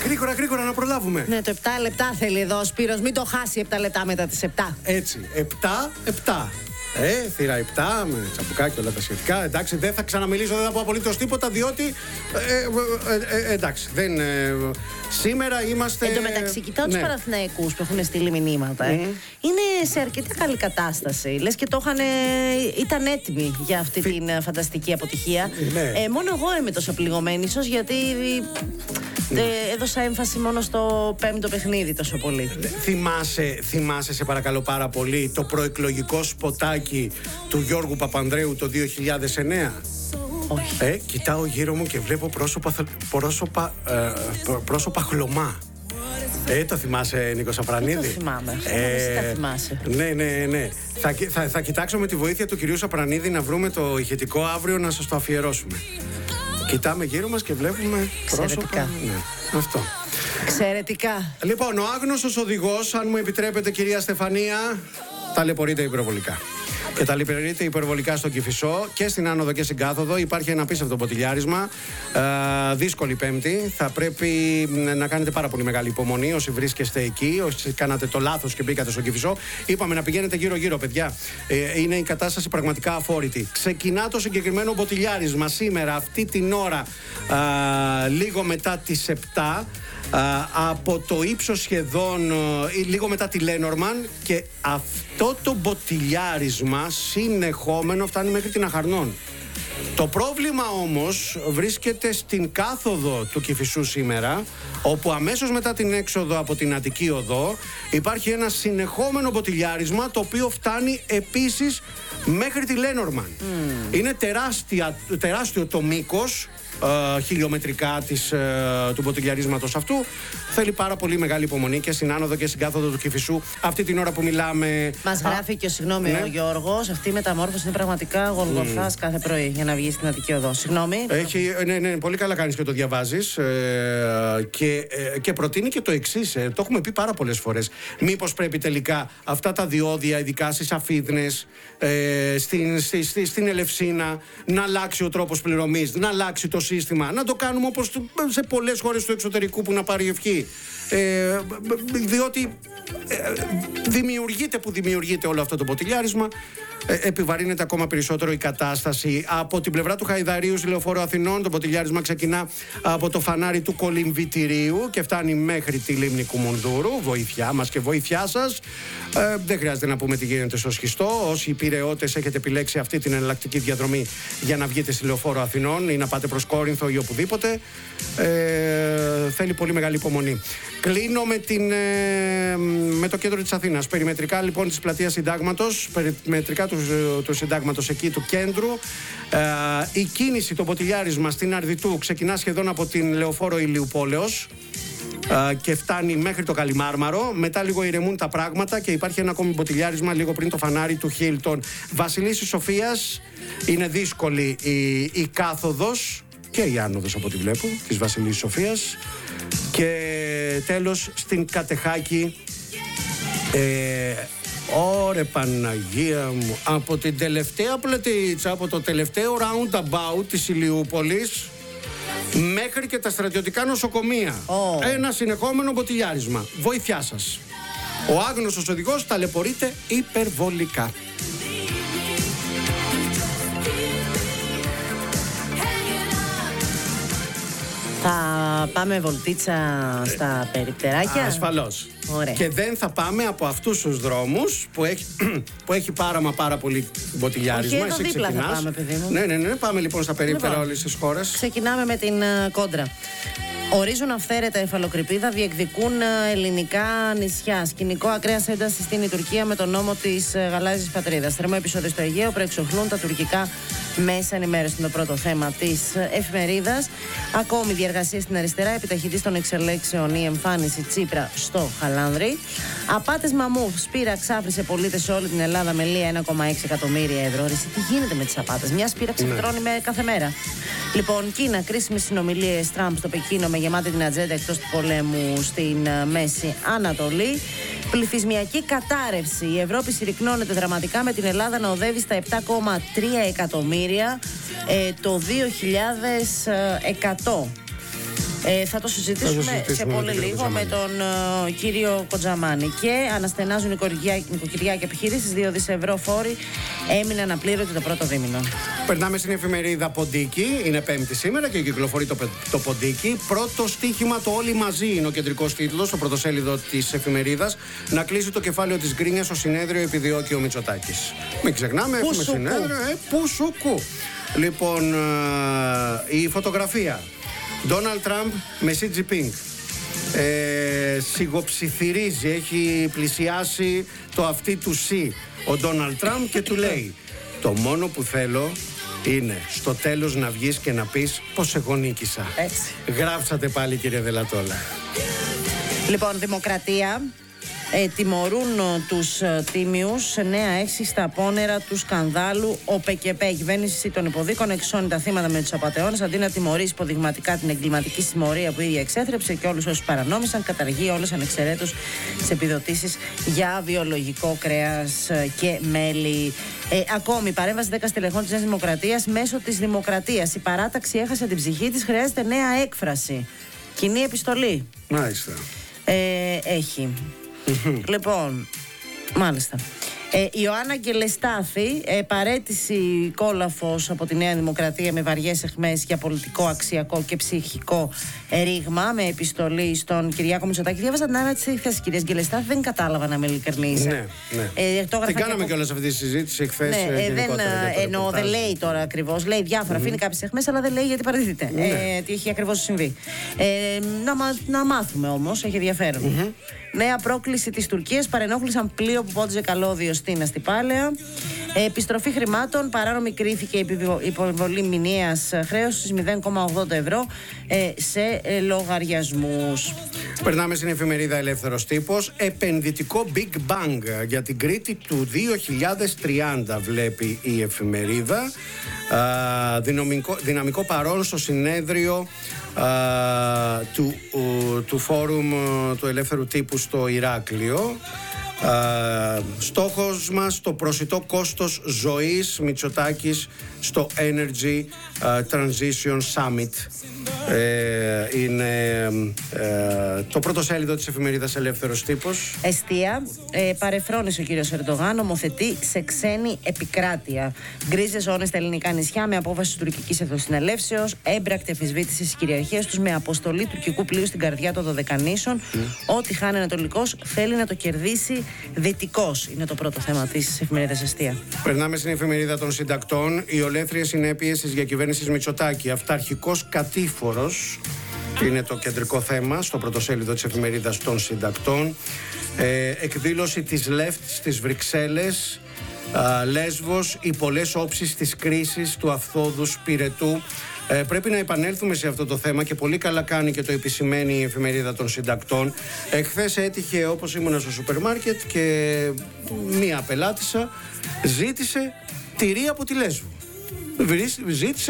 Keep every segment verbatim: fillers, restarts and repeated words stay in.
Γρήγορα, γρήγορα να προλάβουμε. Ναι, το επτά λεπτά θέλει εδώ ο Σπύρος. Μην το χάσει επτά λεπτά μετά τις επτά. Έτσι, επτά επτά. Ε, θύρα επτά, με τσαμπουκάκι όλα τα σχετικά. Εντάξει, δεν θα ξαναμιλήσω, δεν θα πω απολύτως τίποτα, διότι. Ε, ε, ε, ε, εντάξει, δεν. Ε, σήμερα είμαστε. Εν τω μεταξύ, κοιτάω τους ναι. Παναθηναϊκούς που έχουν στείλει μηνύματα. Ε. Mm. Είναι σε αρκετά καλή κατάσταση. Λες και το είχαν. Ήταν έτοιμοι για αυτή Φι... την φανταστική αποτυχία. Ναι. Ε, μόνο εγώ είμαι τόσο πληγωμένη, ίσως γιατί. Ε, έδωσα έμφαση μόνο στο πέμπτο παιχνίδι τόσο πολύ. Θυμάσαι, θυμάσαι σε παρακαλώ πάρα πολύ το προεκλογικό σποτάκι του Γιώργου Παπανδρέου το δύο χιλιάδες εννέα? Όχι. Ε, κοιτάω γύρω μου και βλέπω πρόσωπα, πρόσωπα, ε, πρόσωπα χλωμά. Ε, το θυμάσαι, Νίκο Σαπρανίδη? Δεν το θυμάμαι. Ε, δεν θυμάσαι. Ναι, ναι, ναι. Θα, θα, θα κοιτάξω με τη βοήθεια του κυρίου Σαπρανίδη να βρούμε το ηχητικό αύριο να σας το αφιερώσουμε. Κοιτάμε γύρω μας και βλέπουμε πρόσωπα. Ναι, αυτό. Εξαιρετικά. Λοιπόν, ο άγνωστος οδηγός, αν μου επιτρέπετε κυρία Στεφανία, ταλαιπωρείται υπερβολικά. Και ταλαιπωρείται υπερβολικά στον Κηφισό και στην άνοδο και στην κάθοδο. Υπάρχει ένα απίστευτο ποτηλιάρισμα. Ε, δύσκολη Πέμπτη. Θα πρέπει να κάνετε πάρα πολύ μεγάλη υπομονή όσοι βρίσκεστε εκεί, όσοι κάνατε το λάθος και μπήκατε στον Κηφισό. Είπαμε να πηγαίνετε γύρω-γύρω, παιδιά. Ε, είναι η κατάσταση πραγματικά αφόρητη. Ξεκινά το συγκεκριμένο ποτηλιάρισμα σήμερα, αυτή την ώρα, ε, λίγο μετά τις επτά. Uh, από το ύψος σχεδόν uh, λίγο μετά τη Λένορμαν, και αυτό το μποτιλιάρισμα συνεχόμενο φτάνει μέχρι την Αχαρνών. Το πρόβλημα όμως βρίσκεται στην κάθοδο του Κηφισού σήμερα, όπου αμέσως μετά την έξοδο από την Αττική Οδό υπάρχει ένα συνεχόμενο μποτιλιάρισμα, το οποίο φτάνει επίσης μέχρι τη Λένορμαν. Mm. Είναι τεράστια, τεράστιο το μήκος Uh, χιλιομετρικά της, uh, του μποτιλιαρίσματος αυτού. Θέλει πάρα πολύ μεγάλη υπομονή και στην άνοδο και στην κάθοδο του Κηφισού αυτή την ώρα που μιλάμε. Μας γράφει Α, και ο συγγνώμη ναι. ο Γιώργος, αυτή η μεταμόρφωση είναι πραγματικά γολγοθάς mm. κάθε πρωί για να βγει στην Αττική Οδό. Συγγνώμη. Έχει, ναι, ναι, πολύ καλά κάνεις και το διαβάζεις, ε, και, ε, και προτείνει και το εξής, ε, το έχουμε πει πάρα πολλές φορές. Μήπως πρέπει τελικά αυτά τα διόδια, ειδικά στις Αφίδνες, ε, στην, στη, στη, στην Ελευσίνα, να αλλάξει ο τρόπος πληρωμής, να αλλάξει το σύστημα, να το κάνουμε όπως σε πολλές χώρες του εξωτερικού που να πάρει ευχή. Ε, διότι ε, δημιουργείται που δημιουργείται όλο αυτό το ποτηλιάρισμα, ε, επιβαρύνεται ακόμα περισσότερο η κατάσταση. Από την πλευρά του Χαϊδαρίου στη Λεωφόρο Αθηνών, το ποτηλιάρισμα ξεκινά από το φανάρι του Κολυμβητηρίου και φτάνει μέχρι τη λίμνη Κουμουνδούρου. Βοήθειά μας και βοήθειά σας. Ε, δεν χρειάζεται να πούμε τι γίνεται στο Σχιστό. Όσοι Πειραιώτες έχετε επιλέξει αυτή την εναλλακτική διαδρομή για να βγείτε στη Λεωφόρο Αθηνών ή να πάτε προς Κόρινθο ή οπουδήποτε, ε, θέλει πολύ μεγάλη υπομονή. Κλείνω με, την, ε, με το κέντρο της Αθήνας. Περιμετρικά λοιπόν της πλατείας Συντάγματος, περιμετρικά του, του Συντάγματος εκεί του κέντρου. Ε, η κίνηση, το ποτηλιάρισμα στην Αρδιτού ξεκινά σχεδόν από την Λεωφόρο Ηλιουπόλεως Uh, και φτάνει μέχρι το Καλιμάρμαρο. Μετά λίγο ηρεμούν τα πράγματα και υπάρχει ένα ακόμη μποτιλιάρισμα λίγο πριν το φανάρι του Χίλτον. Βασιλίσσης Σοφίας, είναι δύσκολη η, η κάθοδος και η άνοδος από ό,τι βλέπω της Βασιλίσσης Σοφίας. Και τέλος στην Κατεχάκη, ε, ωρε Παναγία μου, από την τελευταία πλατείτσα, από το τελευταίο roundabout της Ηλιούπολης μέχρι και τα στρατιωτικά νοσοκομεία. Oh. Ένα συνεχόμενο μποτιλιάρισμα. Βοήθειά σας. Ο άγνωστος οδηγός ταλαιπωρείται υπερβολικά. Θα πάμε βολτίτσα στα περιπτεράκια. Ασφαλώς. Ωραία. Και δεν θα πάμε από αυτούς τους δρόμους που έχει, που έχει πάρα μα πάρα πολύ μποτιλιάρισμα. Όχι, εδώ δίπλα θα πάμε, παιδί μου. Ναι, ναι, ναι. Πάμε λοιπόν στα περίπτερα λοιπόν, όλες τις χώρες. Ξεκινάμε με την uh, κόντρα. Ορίζουν αυθαίρετα υφαλοκρηπίδα, διεκδικούν ελληνικά νησιά. Σκηνικό ακραίας ένταση στην η Τουρκία με τον νόμο της γαλάζιας πατρίδας. Θερμό επεισόδιο στο Αιγαίο, προεξοφλούν τα τουρκικά μέσα ενημέρωση. Είναι το πρώτο θέμα της εφημερίδας. Ακόμη διεργασία στην αριστερά, επιταχυντής των εξελέξεων η εμφάνιση Τσίπρα στο Χαλάνδρη. Απάτες μαμούφ, Σπύρα ξάφρισε πολίτες σε όλη την Ελλάδα με λία ένα κόμμα έξι εκατομμύρια ευρώ. Ρε, τι γίνεται με τις απάτες? Μια Σπύρα ξεφυτρώνει με κάθε μέρα. Λοιπόν, Κίνα, κρίσιμες συνομιλίες Τραμπ στο Πεκίνο με γεμάτη την ατζέντα εκτός του πολέμου στην Μέση Ανατολή. Πληθυσμιακή κατάρρευση. Η Ευρώπη συρρυκνώνεται δραματικά με την Ελλάδα να οδεύει στα επτά κόμμα τρία εκατομμύρια ε, το δύο χιλιάδες εκατό. Ε, θα το συζητήσουμε, θα το συζητήσουμε σε πολύ λίγο με τον uh, κύριο Κοντζαμάνη. Και αναστενάζουν νοικοκυριά και επιχειρήσεις. δύο δισεκατομμύρια ευρώ φόροι έμειναν απλήρωτοι το πρώτο δίμηνο. Περνάμε στην εφημερίδα Ποντίκη. Είναι Πέμπτη σήμερα και κυκλοφορεί το, το Ποντίκη. Πρώτο στοίχημα, το Όλοι μαζί είναι ο κεντρικός τίτλος στο πρωτοσέλιδο της εφημερίδας. Να κλείσει το κεφάλαιο της γκρίνιας στο συνέδριο επιδιώκει ο Μητσοτάκης. Μην ξεχνάμε, που έχουμε σου συνέδριο. Ε, που σου κου. Λοιπόν, ε, η φωτογραφία. Donald Trump με Xi Jinping. Ε, σιγοψιθυρίζει, έχει πλησιάσει το αυτί του Xi ο Donald Trump και του λέει: το μόνο που θέλω είναι στο τέλος να βγεις και να πεις πως εγώ νίκησα. Έτσι. Γράψατε πάλι, κύριε Δελατόλα. Λοιπόν, Δημοκρατία. Ε, τιμωρούν ε, τους ε, τίμιους, νέα έξι στα απόνερα του σκανδάλου ΟΠΕΚΕΠΕ. Η κυβέρνηση των υποδίκων εξώνει τα θύματα με τους απατεώνες. Αντί να τιμωρήσει υποδειγματικά την εγκληματική συμμορία που ήδη εξέθρεψε και όλους όσους παρανόμησαν, καταργεί όλες ανεξαιρέτως τις επιδοτήσεις για βιολογικό κρέας ε, και μέλι. Ε, ακόμη, παρέμβαση δέκα στελεχών της Νέας Δημοκρατίας μέσω της Δημοκρατίας. Η παράταξη έχασε την ψυχή της, χρειάζεται νέα έκφραση. Κοινή επιστολή. Μάλιστα. Ε, έχει. Λοιπόν, μάλιστα. Ε, Ιωάννα Αγγελεστάθη, ε, παρέτηση κόλαφος από τη Νέα Δημοκρατία με βαριές αιχμές για πολιτικό, αξιακό και ψυχικό ρήγμα, με επιστολή στον Κυριάκο Μητσοτάκη. Διάβασα την άρα της θέσης κυρίας Αγγελεστάθη, δεν κατάλαβα να είμαι ειλικρινής. Ναι, ναι. Ε, το την κάναμε από... κιόλας αυτή τη συζήτηση εχθές. Ναι, ε, δεν εννοώ, δεν λέει τώρα ακριβώς. Λέει διάφορα, mm-hmm. αφήνει κάποιες αιχμές, αλλά δεν λέει γιατί παραιτείται. Ναι. Ε, τι έχει ακριβώς συμβεί. Ε, να, να μάθουμε όμως, έχει ενδιαφέρον. Mm-hmm. Νέα πρόκληση της Τουρκίας. Παρενόχλησαν πλοίο που πόντιζε καλώδιο στην Αστυπάλαια. Ε, επιστροφή χρημάτων. Παράνομη κρίθηκε η υποβολή μηνιαίας χρέωσης μηδέν κόμμα ογδόντα ευρώ ε, σε ε, λογαριασμούς. Περνάμε στην εφημερίδα Ελεύθερος Τύπος. Επενδυτικό Big Bang για την Κρήτη του δύο χιλιάδες τριάντα, βλέπει η εφημερίδα. Α, δυναμικό, δυναμικό παρόν στο συνέδριο α, του, ο, του Φόρουμ του Ελεύθερου Τύπου στο Ηράκλειο. Uh, στόχος μας το προσιτό κόστος ζωής, Μητσοτάκης στο Energy uh, Transition Summit. Uh, είναι uh, το πρώτο σέλιδο της εφημερίδας Ελεύθερος Τύπος. Εστία. Ε, παρεφρόνησε ο κύριος Ερντογάν, νομοθετεί σε ξένη επικράτεια. Γκρίζες ζώνες στα ελληνικά νησιά με απόφαση της τουρκικής εθνοσυνελεύσεως. Έμπρακτη αμφισβήτηση της κυριαρχίας τους με αποστολή τουρκικού πλοίου στην καρδιά των Δωδεκανήσων. Mm. Ό,τι χάνει Ανατολικός θέλει να το κερδίσει Δυτικός. Είναι το πρώτο θέμα της εφημερίδας Εστία. Περνάμε στην εφημερίδα των συντακτών. Οι ολέθριες συνέπειες της διακυβέρνησης Μητσοτάκη. Αυταρχικός κατήφορος είναι το κεντρικό θέμα στο πρωτοσέλιδο της εφημερίδας των συντακτών. Ε, εκδήλωση της Λεφτ στις Βρυξέλλες. Α, Λέσβος, οι πολλές όψεις της κρίσης του αυθόδους πυρετού. Ε, πρέπει να επανέλθουμε σε αυτό το θέμα και πολύ καλά κάνει και το επισημαίνει η εφημερίδα των συντακτών. Εχθές έτυχε, όπως ήμουνα στο σούπερ μάρκετ και μία πελάτησα ζήτησε τυρί από τη Λέσβο. Ζήτησε,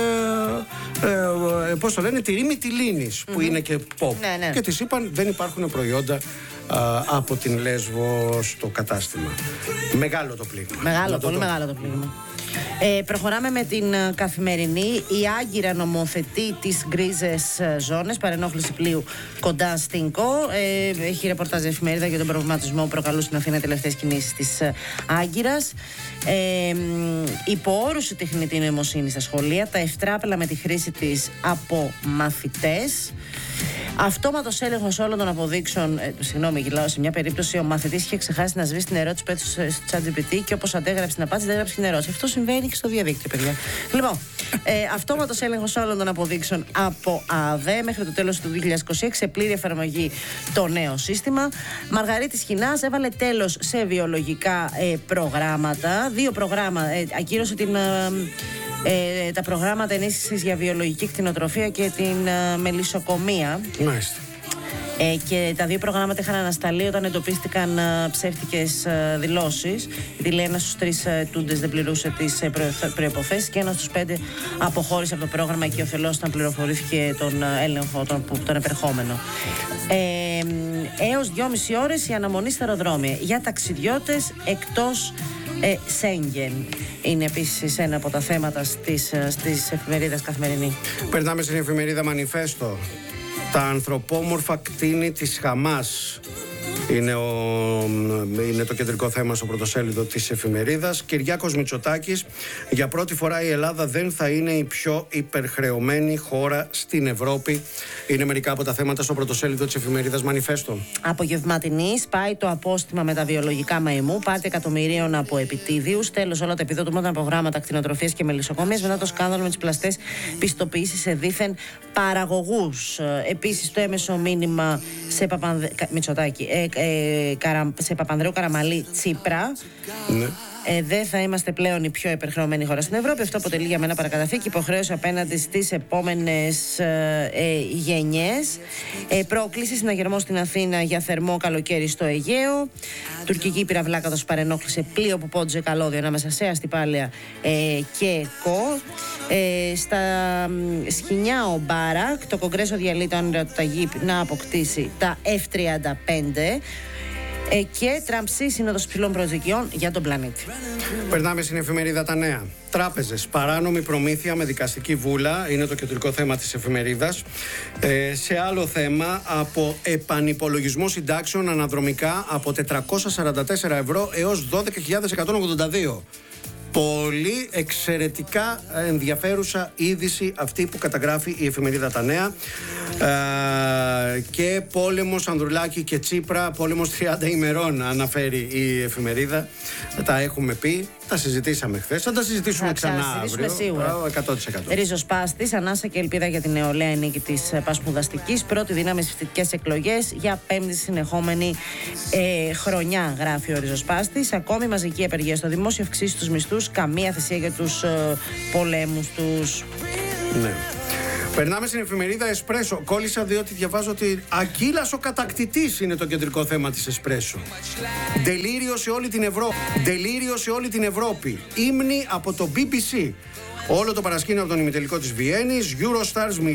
ε, ε, ε, πώς το λένε, τυρί Μυτιλήνης, που mm-hmm. είναι και pop. Ναι, ναι. Και της είπαν δεν υπάρχουν προϊόντα α, από την Λέσβο στο κατάστημα. Μεγάλο το πλήγμα. Μεγάλο, πολύ το μεγάλο το πλήγμα. Ε, προχωράμε με την uh, Καθημερινή. Η Άγκυρα νομοθετεί τις γκρίζες uh, ζώνες. Παρενόχληση πλοίου κοντά στην ΚΟ. Ε, έχει ρεπορτάζ η εφημερίδα για τον προβληματισμό που προκαλούν στην Αθήνα τελευταίες κινήσεις της uh, Άγκυρας. Ε, υπό όρους η τεχνητή νοημοσύνη στα σχολεία. Τα ευτράπελα με τη χρήση της από μαθητές. Αυτόματος έλεγχος όλων των αποδείξεων. Ε, συγγνώμη, γυλάω. Σε μια περίπτωση ο μαθητής είχε ξεχάσει να σβήσει την ερώτηση που έθεσε στο ChatGPT και όπως αντέγραψε την απάντηση, δεν έγραψε την ερώτηση. Αυτό συμβαίνει και στο διαδίκτυο, παιδιά. Λοιπόν, ε, αυτόματος έλεγχος όλων των αποδείξεων από ΑΔΕ μέχρι το τέλος του δύο χιλιάδες είκοσι έξι, σε πλήρη εφαρμογή το νέο σύστημα. Μαργαρίτης Χινάς έβαλε τέλος σε βιολογικά ε, προγράμματα. Δύο προγράμματα. Ε, ακύρωσε την. Ε, Ε, τα προγράμματα ενίσχυσης για βιολογική κτηνοτροφία και την ε, μελισσοκομεία. Μάλιστα. Ε, και τα δύο προγράμματα είχαν ανασταλεί όταν εντοπίστηκαν ε, ψεύτικες ε, δηλώσεις. Γιατί λέει ένας στους τρεις ε, τούντες δεν πληρούσε τις ε, προϋποθέσεις και ένας στους πέντε αποχώρησε από το πρόγραμμα και ο θελός όταν πληροφορήθηκε τον ε, έλεγχο, τον, τον επερχόμενο. Ε, έως δυόμιση ώρες η αναμονή στα αεροδρόμια για ταξιδιώτες εκτός Ε, Σέγγεν είναι επίσης ένα από τα θέματα στις, στις εφημερίδες Καθημερινή. Περνάμε στην εφημερίδα Μανιφέστο. Τα ανθρωπόμορφα κτίνη της Χαμάς είναι, ο, είναι το κεντρικό θέμα στο πρωτοσέλιδο της εφημερίδας. Κυριάκος Μητσοτάκης: για πρώτη φορά η Ελλάδα δεν θα είναι η πιο υπερχρεωμένη χώρα στην Ευρώπη. Είναι μερικά από τα θέματα στο πρωτοσέλιδο της εφημερίδας Μανιφέστο. Απογευματινή, σπάει το απόστημα με τα βιολογικά μαϊμού, πάρτι εκατομμυρίων από επιτίδιους. Τέλος, όλα τα επιδοτούμενα προγράμματα κτηνοτροφίας και μελισσοκομείας μετά το σκάνδαλο με τις πλαστές πιστοποιήσεις σε δήθεν παραγωγούς. Επίσης, το έμεσο μήνυμα σε, Παπανδε... Μητσοτάκη, ε, ε, Καρα... σε Παπανδρέου Καραμαλή Τσίπρα. Ναι. Ε, δεν θα είμαστε πλέον η πιο υπερχρεωμένη χώρα στην Ευρώπη. Αυτό αποτελεί για μένα παρακαταθήκη, υποχρέωση απέναντι στις επόμενες ε, ε, γενιές. Ε, πρόκληση: συναγερμός στην Αθήνα για θερμό καλοκαίρι στο Αιγαίο. Τουρκική πυραυλάκαδος παρενόχλησε πλοίο που πόντζε καλώδιο ανάμεσα σε Αστυπάλαια ε, και Κο. Ε, στα Σχοινιά ο Μπάρακ. Το Κογκρέσο διαλύει το όνειρο του Ταγίπ να αποκτήσει τα εφ τριάντα πέντε. Ε, και Τραμπσή σύνοδος ψηλών προσδοκιών για τον πλανήτη. Περνάμε στην εφημερίδα Τα Νέα. Τράπεζες, παράνομη προμήθεια με δικαστική βούλα είναι το κεντρικό θέμα της εφημερίδας. Ε, σε άλλο θέμα, από επανυπολογισμό συντάξεων αναδρομικά από τετρακόσια σαράντα τέσσερα ευρώ έως δώδεκα χιλιάδες εκατόν ογδόντα δύο. Πολύ εξαιρετικά ενδιαφέρουσα είδηση αυτή που καταγράφει η εφημερίδα Τα Νέα. Ε, και πόλεμος Ανδρουλάκη και Τσίπρα, πόλεμος τριάντα ημερών αναφέρει η εφημερίδα. Τα έχουμε πει, τα συζητήσαμε χθες, θα τα συζητήσουμε θα ξανά αύριο. Σίγουρα. εκατό τοις εκατό. Ριζοσπάστης, ανάσα και ελπίδα για την νεολαία ενίκη της Πασπουδαστικής. Πρώτη δύναμη στις φοιτητικές εκλογές για πέμπτη συνεχόμενη ε, χρονιά, γράφει ο Ριζοσπάστης. Ακόμη μαζική απεργία στο δημόσιο, αυξήσει τους μισθούς, καμία θυσία για τους ε, πολέμους τους. Ναι. Περνάμε στην εφημερίδα Εσπρέσο. Κόλλησα διότι διαβάζω ότι Ακύλας ο κατακτητής είναι το κεντρικό θέμα της Εσπρέσο. Τελείριο σε όλη την Ευρώπη. Τελείριο σε όλη την Ευρώπη. Ύμνη από το μπι μπι σι. Όλο το παρασκήνιο από τον ημιτελικό της Βιέννης. Eurostars